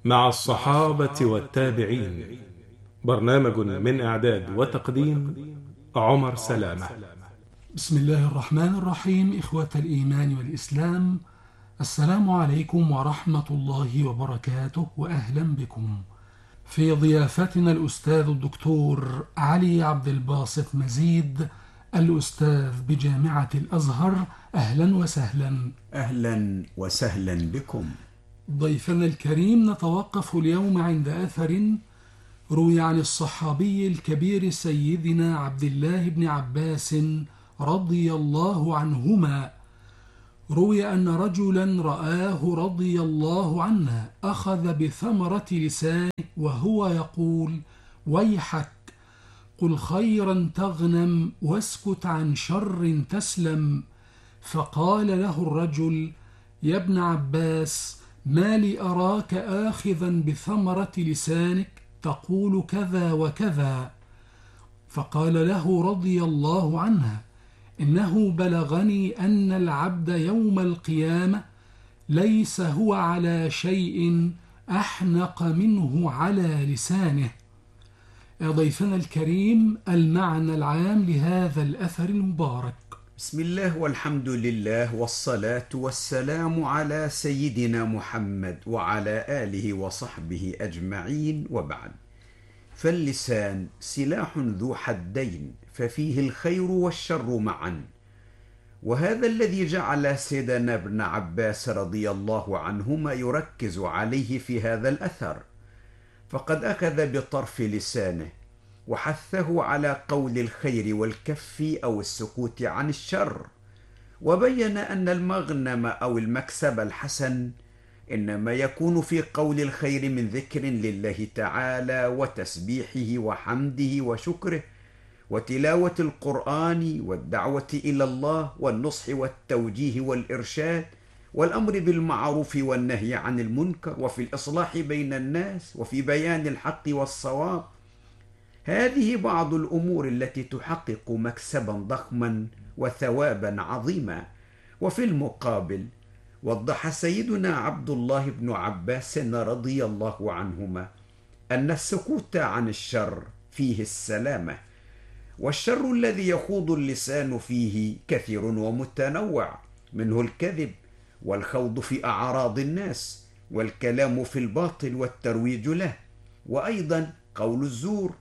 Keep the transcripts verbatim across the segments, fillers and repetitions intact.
مع الصحابة والتابعين. برنامج من إعداد وتقديم عمر سلامة. بسم الله الرحمن الرحيم. إخوة الإيمان والإسلام، السلام عليكم ورحمة الله وبركاته، وأهلا بكم في ضيافتنا الأستاذ الدكتور علي عبد الباسط مزيد، الأستاذ بجامعة الأزهر. أهلا وسهلا. أهلا وسهلا بكم. ضيفنا الكريم، نتوقف اليوم عند أثر روي عن الصحابي الكبير سيدنا عبد الله بن عباس رضي الله عنهما. روي أن رجلا رآه رضي الله عنه أخذ بثمرة لسانه وهو يقول: ويحك، قل خيرا تغنم واسكت عن شر تسلم. فقال له الرجل: يا ابن عباس، ما لي أراك آخذا بثمرة لسانك تقول كذا وكذا؟ فقال له رضي الله عنه: إنه بلغني أن العبد يوم القيامة ليس هو على شيء أحنق منه على لسانه. ضيفنا الكريم، المعنى العام لهذا الأثر المبارك. بسم الله والحمد لله والصلاة والسلام على سيدنا محمد وعلى آله وصحبه أجمعين، وبعد. فاللسان سلاح ذو حدين، ففيه الخير والشر معا. وهذا الذي جعل سيدنا ابن عباس رضي الله عنهما يركز عليه في هذا الأثر، فقد أخذ بطرف لسانه وحثه على قول الخير والكف أو السكوت عن الشر، وبين أن المغنم أو المكسب الحسن إنما يكون في قول الخير من ذكر لله تعالى وتسبيحه وحمده وشكره وتلاوة القرآن والدعوة إلى الله والنصح والتوجيه والإرشاد والأمر بالمعروف والنهي عن المنكر، وفي الإصلاح بين الناس، وفي بيان الحق والصواب. هذه بعض الأمور التي تحقق مكسبا ضخما وثوابا عظيما. وفي المقابل وضح سيدنا عبد الله بن عباس رضي الله عنهما أن السكوت عن الشر فيه السلامة، والشر الذي يخوض اللسان فيه كثير ومتنوع، منه الكذب والخوض في أعراض الناس والكلام في الباطل والترويج له، وأيضا قول الزور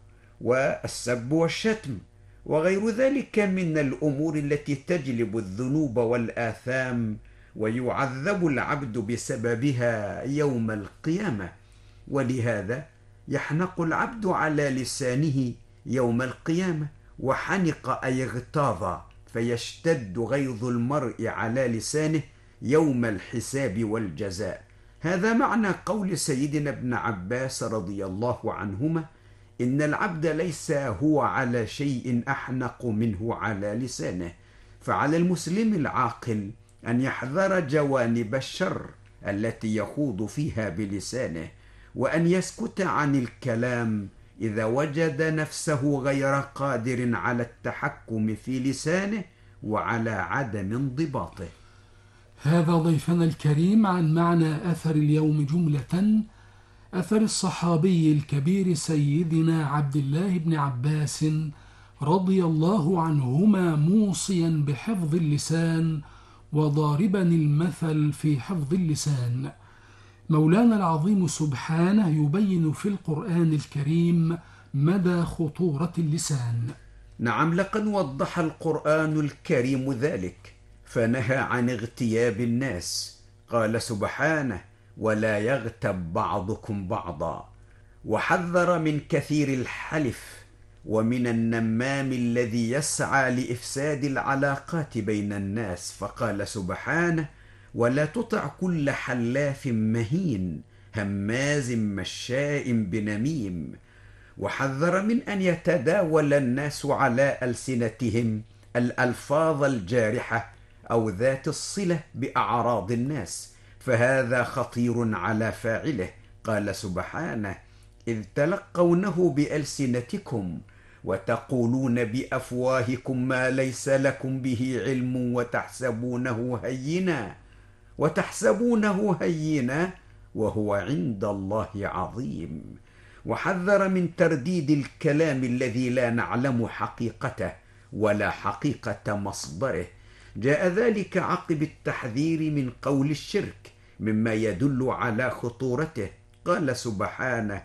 والسب والشتم وغير ذلك من الأمور التي تجلب الذنوب والآثام ويعذب العبد بسببها يوم القيامة. ولهذا يحنق العبد على لسانه يوم القيامة، وحنق أي اغتاظ، فيشتد غيظ المرء على لسانه يوم الحساب والجزاء. هذا معنى قول سيدنا ابن عباس رضي الله عنهما: إن العبد ليس هو على شيء أحنق منه على لسانه. فعلى المسلم العاقل أن يحذر جوانب الشر التي يخوض فيها بلسانه، وأن يسكت عن الكلام إذا وجد نفسه غير قادر على التحكم في لسانه وعلى عدم انضباطه. هذا ضيفنا الكريم عن معنى أثر اليوم جملة. أثر الصحابي الكبير سيدنا عبد الله بن عباس رضي الله عنهما، موصيا بحفظ اللسان وضاربا المثل في حفظ اللسان. مولانا العظيم سبحانه يبين في القرآن الكريم مدى خطورة اللسان. نعم، لقد وضح القرآن الكريم ذلك، فنهى عن اغتياب الناس. قال سبحانه: ولا يغتب بعضكم بعضا، وحذر من كثير الحلف ومن النمام الذي يسعى لإفساد العلاقات بين الناس، فقال سبحانه: ولا تطع كل حلاف مهين هماز مشاء بنميم. وحذر من أن يتداول الناس على ألسنتهم الألفاظ الجارحة أو ذات الصلة بأعراض الناس، فهذا خطير على فاعله. قال سبحانه: إذ تلقونه بألسنتكم وتقولون بأفواهكم ما ليس لكم به علم وتحسبونه هينا وتحسبونه هينا وهو عند الله عظيم. وحذر من ترديد الكلام الذي لا نعلم حقيقته ولا حقيقة مصدره. جاء ذلك عقب التحذير من قول الشرك مما يدل على خطورته. قال سبحانه: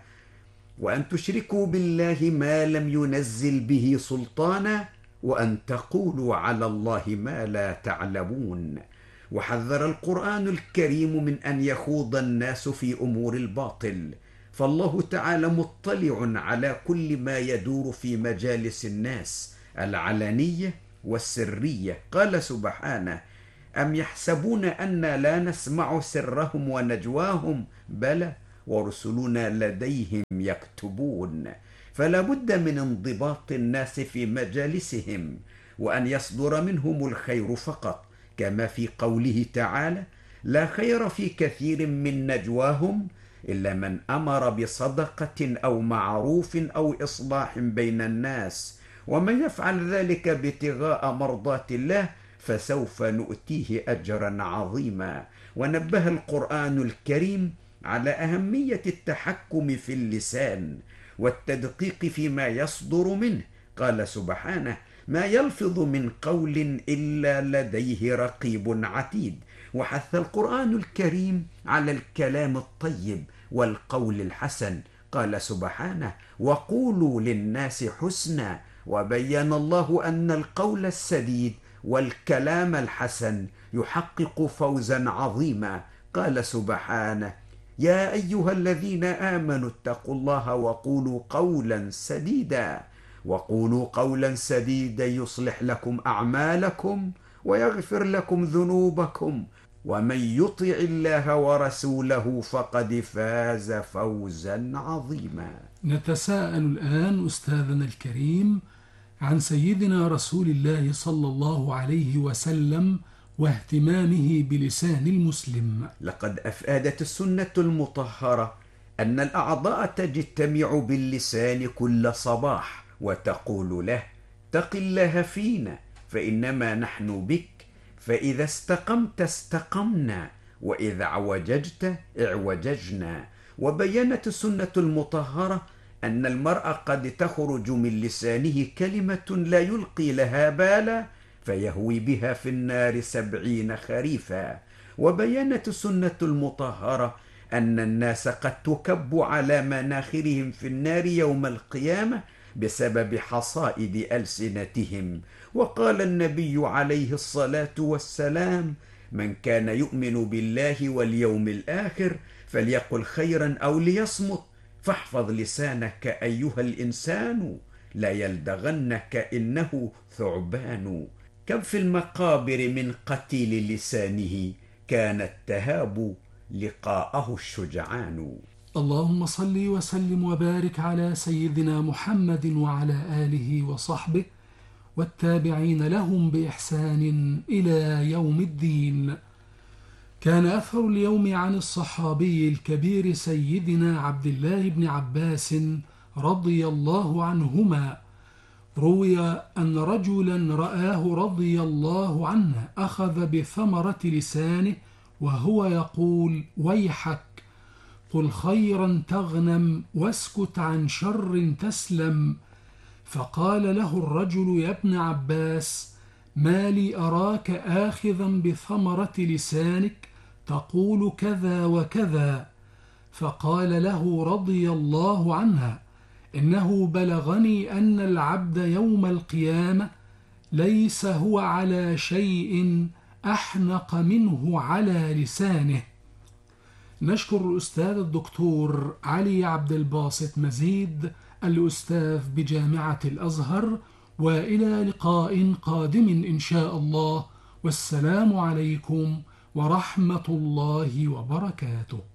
وأن تشركوا بالله ما لم ينزل به سلطانا وأن تقولوا على الله ما لا تعلمون. وحذر القرآن الكريم من أن يخوض الناس في أمور الباطل، فالله تعالى مطلع على كل ما يدور في مجالس الناس العلنية والسرية. قال سبحانه: أم يحسبون أن لا نسمع سرهم ونجواهم بلى ورسلنا لديهم يكتبون. فلا بد من انضباط الناس في مجالسهم، وأن يصدر منهم الخير فقط، كما في قوله تعالى: لا خير في كثير من نجواهم إلا من أمر بصدقة أو معروف أو إصلاح بين الناس، ومن يفعل ذلك ابتغاء مرضات الله فسوف نؤتيه أجرا عظيما. ونبه القرآن الكريم على أهمية التحكم في اللسان والتدقيق فيما يصدر منه. قال سبحانه: ما يلفظ من قول إلا لديه رقيب عتيد. وحث القرآن الكريم على الكلام الطيب والقول الحسن. قال سبحانه: وقولوا للناس حسنا. وبين الله أن القول السديد والكلام الحسن يحقق فوزا عظيما. قال سبحانه: يا أيها الذين آمنوا اتقوا الله وقولوا قولا سديدا. وقولوا قولا سديدا يصلح لكم أعمالكم ويغفر لكم ذنوبكم ومن يطع الله ورسوله فقد فاز فوزا عظيما. نتساءل الآن أستاذنا الكريم عن سيدنا رسول الله صلى الله عليه وسلم واهتمامه بلسان المسلم. لقد أفادت السنة المطهرة أن الأعضاء تجتمع باللسان كل صباح وتقول له: اتق الله فينا فإنما نحن بك، فإذا استقمت استقمنا وإذا اعوججت اعوججنا. وبينت السنة المطهرة أن المرء قد تخرج من لسانه كلمة لا يلقي لها بالا فيهوي بها في النار سبعين خريفا. وبينت السنة المطهرة أن الناس قد تكب على مناخرهم في النار يوم القيامة بسبب حصائد ألسنتهم. وقال النبي عليه الصلاة والسلام: من كان يؤمن بالله واليوم الآخر فليقل خيرا أو ليصمت، فاحفظ لسانك أيها الإنسان لا يلدغنك إنه ثعبان. كم في المقابر من قتيل لسانه كانت تهاب لقاءه الشجعان. اللهم صل وسلم وبارك على سيدنا محمد وعلى آله وصحبه والتابعين لهم بإحسان إلى يوم الدين. كان أثر اليوم عن الصحابي الكبير سيدنا عبد الله بن عباس رضي الله عنهما. روي أن رجلا رآه رضي الله عنه أخذ بثمرة لسانه وهو يقول: ويحك، قل خيرا تغنم واسكت عن شر تسلم. فقال له الرجل: يا ابن عباس، ما لي أراك آخذا بثمرة لسانك تقول كذا وكذا؟ فقال له رضي الله عنه: إنه بلغني أن العبد يوم القيامة ليس هو على شيء أحنق منه على لسانه. نشكر الأستاذ الدكتور علي عبد الباسط مزيد الأستاذ بجامعة الأزهر، وإلى لقاء قادم إن شاء الله، والسلام عليكم ورحمة الله وبركاته.